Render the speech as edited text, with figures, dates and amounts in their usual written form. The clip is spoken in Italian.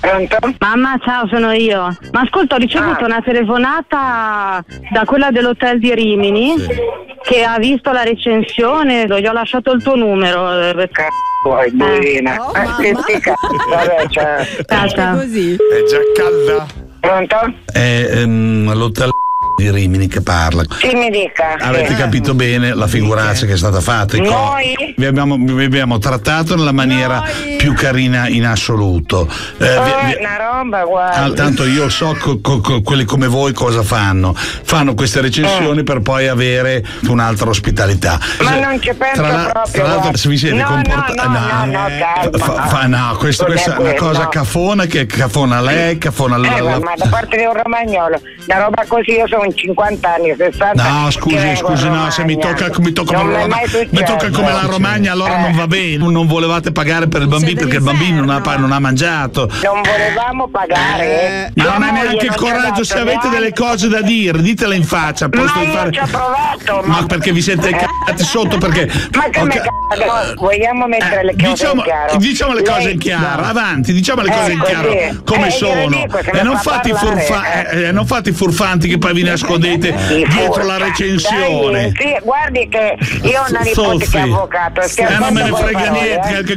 Pronto? Mamma, ciao, sono io. Ma ascolta, ho ricevuto una telefonata da quella dell'hotel di Rimini che ha visto la recensione, gli ho lasciato il tuo numero. Vuoi, buina. Vabbè, ciao. Ciao. Così. È già calda? Pronto? È l'hotel di Rimini che parla. Chi mi dica? Avete capito bene la figuraccia che è stata fatta? Noi? Vi abbiamo trattato nella maniera più carina in assoluto. Una roba, guarda. Tanto io so quelli come voi cosa fanno. Fanno queste recensioni per poi avere un'altra ospitalità. Ma non ci penso proprio. Tra l'altro, se vi siete comportati. calma. Questa è una cosa cafona, che cafona lei, cafona ma da parte di un romagnolo, una roba così, io sono 50 anni, 60. No, scusi, no, se mi tocca come la Romagna, allora non va bene. Non volevate pagare per il bambino perché il bambino non ha mangiato. Non volevamo pagare. Ma non è neanche il coraggio, se avete delle cose da dire, ditele in faccia. Ma io ci ho provato. Ma perché vi siete cagati sotto? Perché ma che vogliamo mettere le cose in chiaro? Diciamo le cose in chiaro, avanti, diciamo le cose in chiaro come sono. E non fate i furfanti che poi vi nascondete dietro la recensione. Guardi che io ho una nipote che è avvocato. Non me ne frega niente.